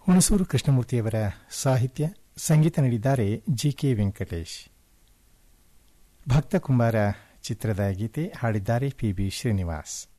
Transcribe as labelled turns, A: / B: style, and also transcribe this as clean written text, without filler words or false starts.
A: ಹುಣಸೂರು ಕೃಷ್ಣಮೂರ್ತಿಯವರ ಸಾಹಿತ್ಯ ಸಂಗೀತ ನೀಡಿದ್ದಾರೆ ಜಿಕೆ ವೆಂಕಟೇಶ್. ಭಕ್ತ ಕುಂಬಾರ ಚಿತ್ರದ ಗೀತೆ ಹಾಡಿದ್ದಾರೆ ಪಿಬಿ ಶ್ರೀನಿವಾಸ್.